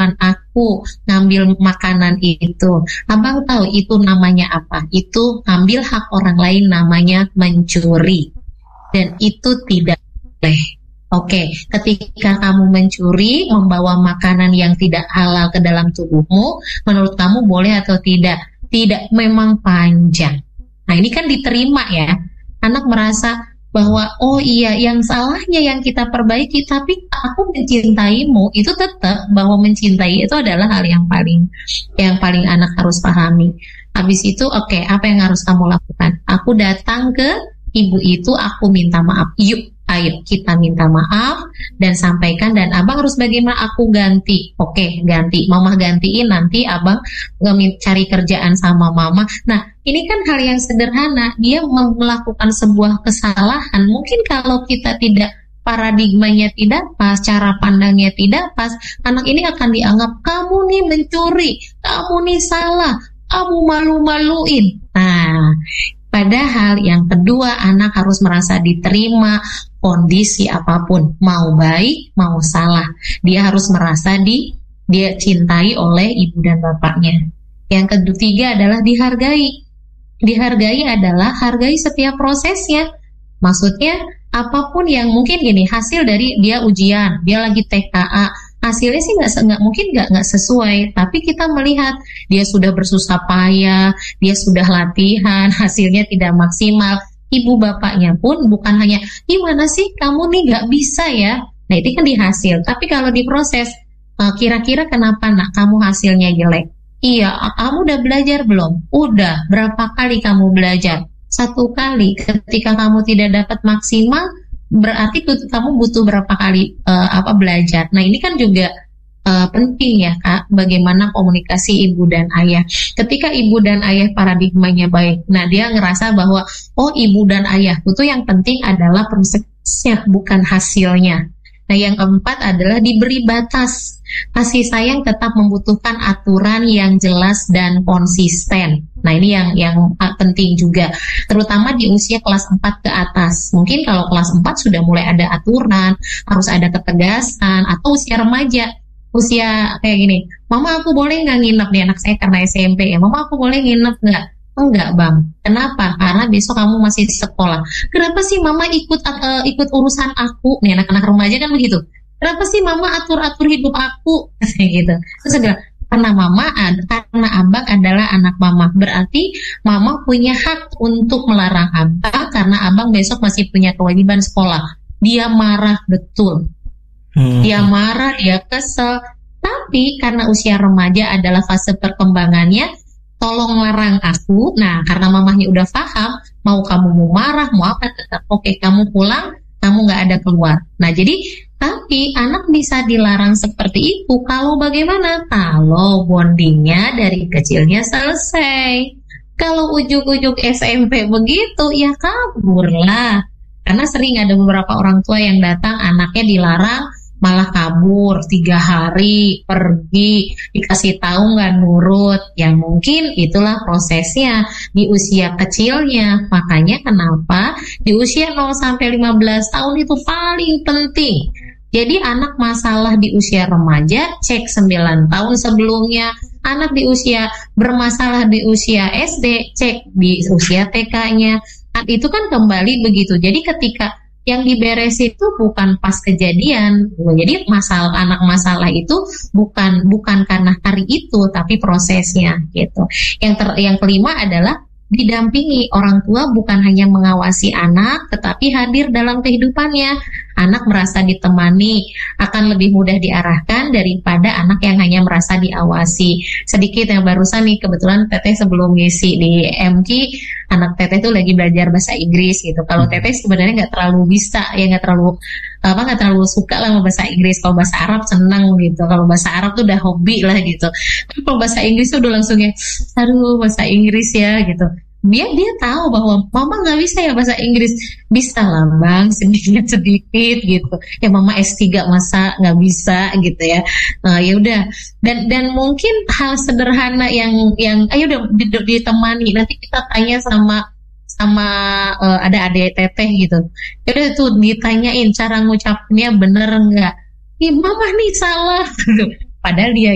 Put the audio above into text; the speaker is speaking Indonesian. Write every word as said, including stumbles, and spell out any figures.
teman aku ngambil makanan itu. Abang tahu itu namanya apa? Itu ambil hak orang lain, namanya mencuri. Dan itu tidak boleh. Oke, ketika kamu mencuri, membawa makanan yang tidak halal ke dalam tubuhmu, menurut kamu boleh atau tidak? Tidak, memang panjang. Nah, ini kan diterima ya. Anak merasa bahwa oh iya, yang salahnya yang kita perbaiki, tapi aku mencintaimu. Itu tetap bahwa mencintai itu adalah hal yang paling yang paling anak harus pahami. Habis itu oke, okay, apa yang harus kamu lakukan? Aku datang ke ibu itu, aku minta maaf. Yuk, ayo kita minta maaf dan sampaikan, dan abang harus bagaimana? Aku ganti. Oke, okay, ganti. Mama gantiin, nanti abang cari kerjaan sama mama. Nah, ini kan hal yang sederhana. Dia melakukan sebuah kesalahan. Mungkin kalau kita tidak, paradigmanya tidak pas, cara pandangnya tidak pas, anak ini akan dianggap kamu nih mencuri, kamu nih salah, kamu malu-maluin. Nah, padahal yang kedua, anak harus merasa diterima kondisi apapun, mau baik, mau salah. Dia harus merasa di dia cintai oleh ibu dan bapaknya. Yang ketiga adalah dihargai. Dihargai adalah hargai setiap prosesnya. Maksudnya apapun yang mungkin gini, hasil dari dia ujian, dia lagi T K A, hasilnya sih nggak nggak mungkin nggak nggak sesuai, tapi kita melihat dia sudah bersusah payah, dia sudah latihan, hasilnya tidak maksimal. Ibu bapaknya pun bukan hanya gimana sih kamu nih nggak bisa ya. Nah, itu kan di hasil. Tapi kalau di proses, kira-kira kenapa nak kamu hasilnya jelek? Iya, kamu udah belajar belum? Udah. Berapa kali kamu belajar? Satu kali. Ketika kamu tidak dapat maksimal, berarti kamu butuh berapa kali uh, apa belajar. Nah, ini kan juga uh, penting ya Kak, bagaimana komunikasi ibu dan ayah. Ketika ibu dan ayah paradigmanya baik, nah dia ngerasa bahwa oh, ibu dan ayahku tuh yang penting adalah prosesnya, bukan hasilnya. Nah, yang keempat adalah diberi batas. Kasih sayang tetap membutuhkan aturan yang jelas dan konsisten. Nah, ini yang yang penting juga, terutama di usia kelas empat ke atas. Mungkin kalau kelas empat sudah mulai ada aturan, harus ada ketegasan, atau usia remaja, usia kayak gini, mama aku boleh nggak nginep nih, anak saya karena S M P ya, mama aku boleh nginep nggak? Enggak bang, kenapa? Karena besok kamu masih di sekolah. Kenapa sih mama ikut uh, ikut urusan aku? Nih anak-anak remaja kan begitu. Kenapa sih mama atur-atur hidup aku? Kayak gitu. Terus saya bilang, karena mama, karena abang adalah anak mama. Berarti mama punya hak untuk melarang abang, karena abang besok masih punya kewajiban sekolah. Dia marah betul. Hmm. Dia marah, dia kesel. Tapi karena usia remaja adalah fase perkembangannya, tolong larang aku. Nah, karena mamahnya udah paham, mau kamu mau marah, mau apa, tetap oke, okay, kamu pulang, kamu nggak ada keluar. Nah, jadi tapi anak bisa dilarang seperti itu kalau bagaimana? Kalau bondingnya dari kecilnya selesai. Kalau ujuk-ujuk S M P begitu, ya kabur lah. Karena sering ada beberapa orang tua yang datang, anaknya dilarang, malah kabur, tiga hari pergi, dikasih tahu nggak nurut. Yang mungkin itulah prosesnya di usia kecilnya. Makanya kenapa di usia nol sampai lima belas tahun itu paling penting. Jadi anak masalah di usia remaja, cek sembilan tahun sebelumnya. Anak di usia bermasalah di usia S D, cek di usia T K-nya. Itu kan kembali begitu. Jadi ketika yang diberesin itu bukan pas kejadian. Jadi masalah anak masalah itu bukan bukan karena hari itu, tapi prosesnya gitu. Yang ter, yang kelima adalah didampingi. Orang tua bukan hanya mengawasi anak, tetapi hadir dalam kehidupannya. Anak merasa ditemani, akan lebih mudah diarahkan daripada anak yang hanya merasa diawasi. Sedikit yang barusan nih, kebetulan Teteh sebelum ngisi di M K, anak Teteh tuh lagi belajar bahasa Inggris gitu. Kalau Teteh sebenarnya nggak terlalu bisa, ya nggak terlalu apa nggak terlalu suka lah sama bahasa Inggris. Kalau bahasa Arab senang gitu. Kalau bahasa Arab tuh udah hobi lah gitu. Tapi kalau bahasa Inggris tuh udah langsung ya, aduh bahasa Inggris ya gitu. Dia dia tahu bahwa mama nggak bisa ya bahasa Inggris. Bisa lah bang, sedikit-sedikit gitu. Ya mama S tiga masa nggak bisa gitu ya. Nah, ya udah. Dan dan mungkin hal sederhana yang yang ayo udah ditemani. Nanti kita tanya sama sama uh, ada adik Teteh gitu. Ya udah tuh ditanyain cara ngucapnya bener nggak. Ih, mama nih salah. Padahal dia